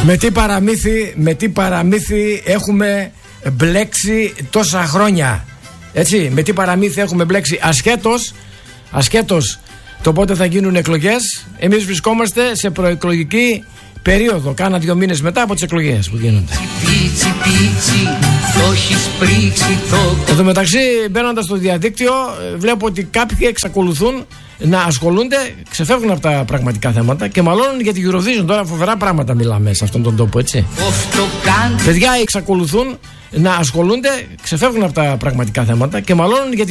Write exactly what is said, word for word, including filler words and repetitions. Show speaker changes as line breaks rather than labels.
Με τι παραμύθι, με τι παραμύθι έχουμε μπλέξει τόσα χρόνια. Έτσι, με τι παραμύθι έχουμε μπλέξει. Ασχέτως, ασχέτως το πότε θα γίνουν εκλογές, εμείς βρισκόμαστε σε προεκλογική περίοδο. Κάνα δύο μήνες μετά από τις εκλογές που γίνονται. Εν τω μεταξύ, μπαίνοντας στο διαδίκτυο, βλέπω ότι κάποιοι εξακολουθούν να ασχολούνται, ξεφεύγουν από τα πραγματικά θέματα και μαλώνουν για τη Eurovision. Τώρα φοβερά πράγματα μιλάμε σε αυτόν τον τόπο, έτσι. Παιδιά εξακολουθούν να ασχολούνται, ξεφεύγουν από τα πραγματικά θέματα και μαλώνουν για τη